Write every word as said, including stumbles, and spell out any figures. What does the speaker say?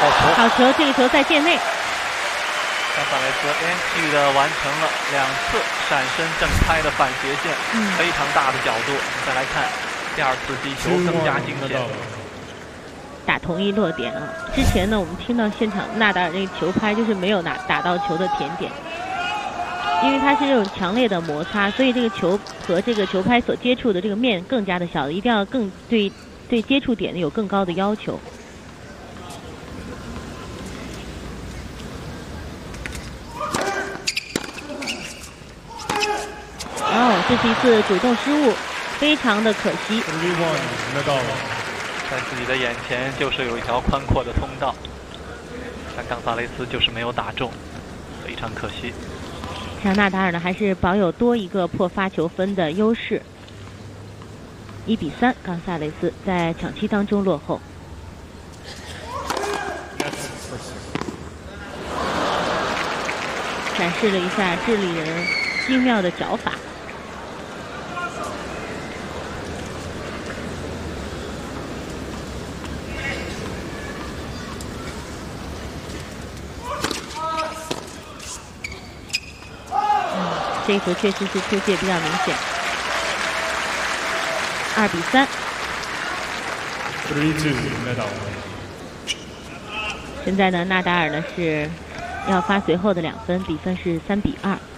好球，这个球在界内。 冈萨雷斯连续的完成了两次闪身正拍的反斜线，嗯、非常大的角度。再来看第二次击球更加惊险。 打同一落点啊！之前呢，我们听到现场纳达尔那个球拍就是没有拿打到球的甜点，因为它是这种强烈的摩擦，所以这个球和这个球拍所接触的这个面更加的小，一定要更对对接触点有更高的要求。哦，这是一次主动失误，非常的可惜。 在自己的眼前就是有一条宽阔的通道，但冈萨雷斯就是没有打中，非常可惜。 像纳达尔呢，还是保有多一个破发球分的优势。一比三，冈萨雷斯在抢七当中落后。展示了一下智利人精妙的脚法。这一球确实是出界比较明显。二比三。现在呢，纳达尔呢是要发随后的两分，比分是三比二。